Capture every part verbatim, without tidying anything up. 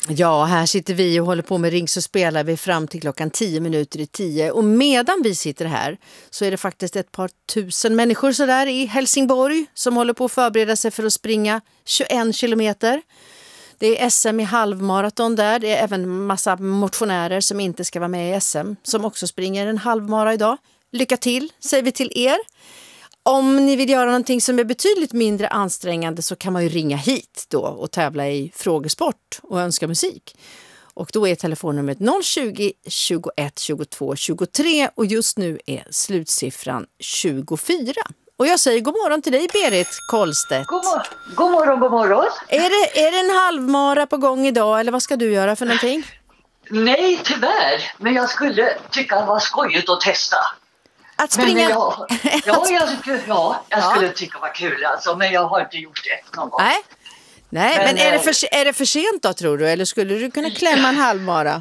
Ja, här sitter vi och håller på med Ring så spelar vi fram till klockan tio minuter i tio. Och medan vi sitter här så är det faktiskt ett par tusen människor så där i Helsingborg som håller på att förbereda sig för att springa tjugoen kilometer. Det är S M i halvmaraton där. Det är även massa motionärer som inte ska vara med i S M som också springer en halvmara idag. Lycka till, säger vi till er. Om ni vill göra någonting som är betydligt mindre ansträngande så kan man ju ringa hit då och tävla i frågesport och önska musik. Och då är telefonnumret noll tjugo, tjugoett, tjugotvå, tjugotre och just nu är slutsiffran tjugofyra. Och jag säger god morgon till dig Berit Kollstedt. God, mor- god morgon, god morgon. Är det, är det en halvmara på gång idag eller vad ska du göra för någonting? Nej, tyvärr. Men jag skulle tycka det var skojigt att testa. Att springa? Men jag, ja, jag, skulle, ja, jag skulle ja. tycka det var kul alltså, men jag har inte gjort det någon gång. Nej, Nej men, men är, det för, är det för sent då tror du? Eller skulle du kunna klämma en halvmara?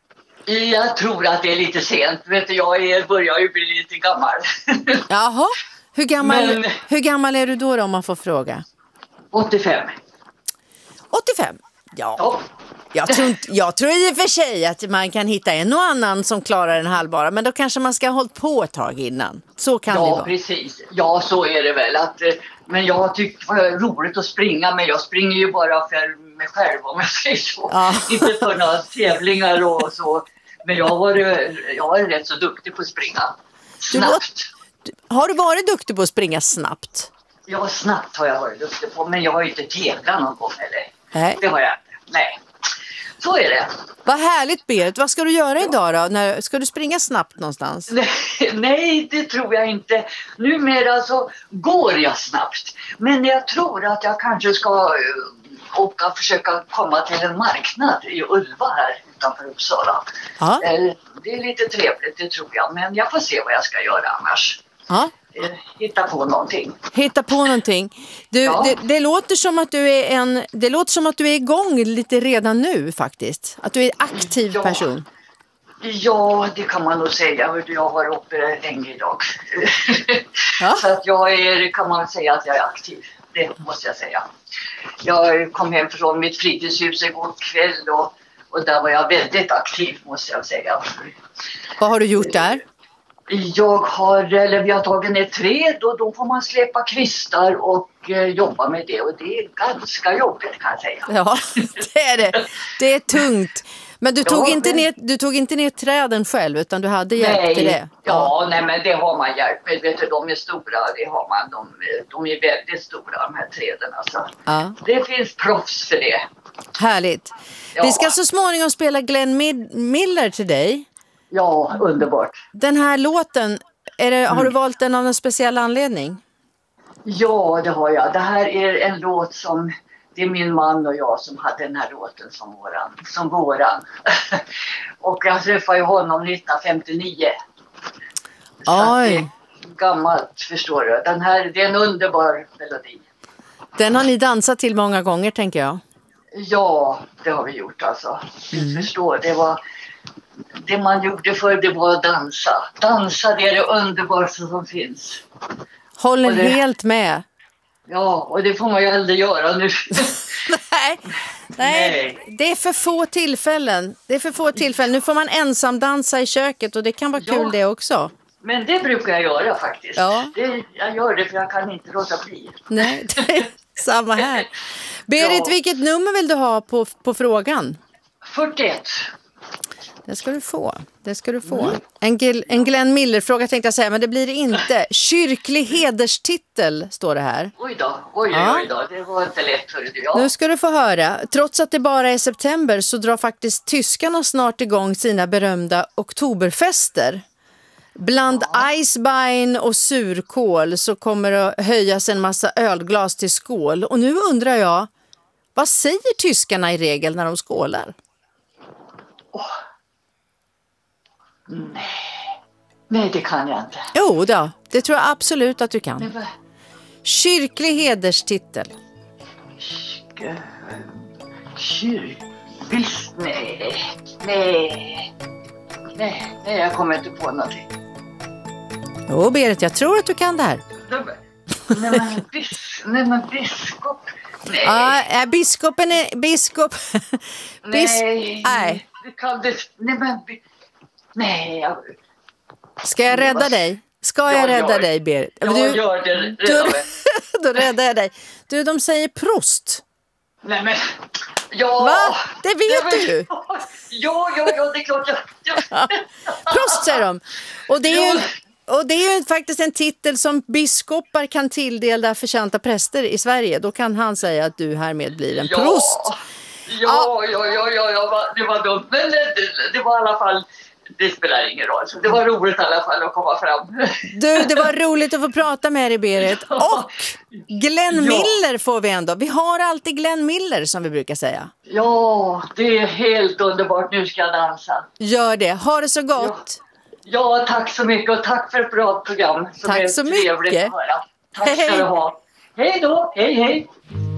Jag tror att det är lite sent. Vet du, jag är, börjar ju bli lite gammal. Jaha, hur gammal, men, hur gammal är du då, då om man får fråga? åttiofem. åttiofem? Ja. ja. Jag tror, inte, jag tror i och för sig att man kan hitta en och annan som klarar en halvmara. Men då kanske man ska ha hållit på ett tag innan. Så kan ja, det vara. Ja, precis. Ja, så är det väl. Att, men jag tycker det var roligt att springa. Men jag springer ju bara för mig själv om jag säger så. Ja. Inte för några tävlingar och så. Men jag var, jag var rätt så duktig på att springa. Snabbt. Du, har du varit duktig på att springa snabbt? Ja, snabbt har jag varit duktig på. Men jag har ju inte tävlat någon gång eller. Nej. Det har jag inte. Nej. Så är det. Vad härligt Berit. Vad ska du göra idag då? När, ska du springa snabbt någonstans? Nej, nej, det tror jag inte. Numera så går jag snabbt. Men jag tror att jag kanske ska åka och försöka komma till en marknad i Ulva här utanför Uppsala. Ja. Det är lite trevligt, det tror jag. Men jag får se vad jag ska göra annars. Ja. Hitta på någonting. Hitta på någonting. Du, ja. det, det, låter som att du är en, det låter som att du är igång lite redan nu faktiskt. Att du är en aktiv ja. person. Ja, det kan man nog säga. Jag har uppe länge idag. Ja. Så att jag är, kan man säga att jag är aktiv. Det måste jag säga. Jag kom hem från mitt fritidshus igår kväll och, och där var jag väldigt aktiv måste jag säga. Vad har du gjort där? Jag har, eller vi har tagit ner träd och då får man släppa kvistar och eh, jobba med det. Och det är ganska jobbigt kan jag säga. Ja, det är det. Det är tungt. Men du tog, ja, inte, men... ner, du tog inte ner träden själv utan du hade hjälp nej. till det? Ja, ja, nej men det har man hjälp med. Vet du, de är stora, det har man. De, de är väldigt stora de här träden alltså. Ja. Det finns proffs för det. Härligt. Ja. Vi ska så småningom spela Glenn Miller till dig. Ja, underbart. Den här låten, är det, mm. har du valt den av en speciell anledning? Ja, det har jag. Det här är en låt som, det är min man och jag som hade den här låten som våran. Som våran. Och jag träffade ju honom nittonhundrafemtionio. Oj. Gammalt, förstår du. Den här, det är en underbar melodi. Den har ni dansat till många gånger, tänker jag. Ja, det har vi gjort alltså. Mm. Du förstår, det var... Det man gjorde för det var att dansa. Dansa, det är det underbaraste som finns. Håller det, helt med. Ja, och det får man ju aldrig göra nu. nej, nej, nej, det är för få tillfällen. Det är för få tillfällen. Nu får man ensam dansa i köket och det kan vara ja, kul det också. Men det brukar jag göra faktiskt. Ja. Det, jag gör det för jag kan inte låta bli. Nej, det är samma här. Berit, ja. Vilket nummer vill du ha på, på frågan? fyrtioett. Det ska du få. Det ska du få. Mm. En, Gil, en Glenn Miller-fråga tänkte jag säga, men det blir det inte. Kyrklig hederstitel står det här. Oj då, oj, ja. oj då. Det var inte lätt för det. Ja. Nu ska du få höra. Trots att det bara är september så drar faktiskt tyskarna snart igång sina berömda oktoberfester. Bland ja. Eisbein och surkål så kommer det höjas en massa ölglas till skål. Och nu undrar jag, vad säger tyskarna i regel när de skålar? Oh. Nej. Nej, det kan jag inte. Jo då, det tror jag absolut att du kan. Kyrklig hederstitel. Kyrk... Visst, nej. Nej. Nej, nej, jag kommer inte på någonting. Jo, Berit, jag tror att du kan det här. Nej, men, bis, nej, men biskop... Nej. Ja, äh, biskopen är... Biskop... Bis, Nej. nej. Vi kan det... Nej, men... Nej. Jag... Ska jag rädda dig? Ska jag Ja, rädda gör. dig, Berit? Jag du, gör det. du, Rädda mig. då räddar jag dig. Du, de säger prost. Nej, men... Ja. Va? Det vet Nej, men... du. Ja, ja, ja, det är klart. Jag... jag... Prost, säger de. Och det är ju... Ja. Och det är ju faktiskt en titel som biskopar kan tilldela förtjänta präster i Sverige. Då kan han säga att du härmed blir en Ja. prost. Ja, ja, ja, ja, ja, det var dumt. Men det, det var i alla fall, det spelar ingen roll. Så det var roligt i alla fall att komma fram. Du, det var roligt att få prata med dig, Berit. Och Glenn Ja. Miller får vi ändå. Vi har alltid Glenn Miller, som vi brukar säga. Ja, det är helt underbart. Nu ska jag dansa. Gör det. Ha det så gott. Ja, tack så mycket och tack för ett bra program. Som Tack är så trevligt mycket. att höra. Tack Hej. ska du ha. Hej då, hej hej.